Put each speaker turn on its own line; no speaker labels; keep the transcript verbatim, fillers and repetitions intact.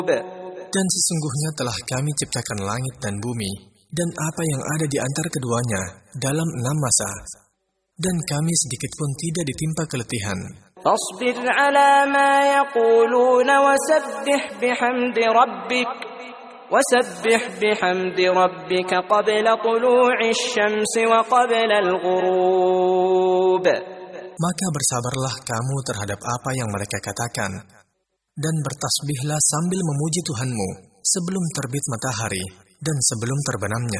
Dan sesungguhnya telah kami ciptakan langit dan bumi, dan apa yang ada di antara keduanya dalam enam masa. Dan kami sedikit pun tidak ditimpa keletihan.
فاصبر على ما يقولون وسبح بحمد ربك وسبح بحمد ربك قبل طلوع الشمس وقبل الغروب.
Maka bersabarlah kamu terhadap apa yang mereka katakan, dan bertasbihlah sambil memuji Tuhanmu sebelum terbit matahari dan sebelum terbenamnya.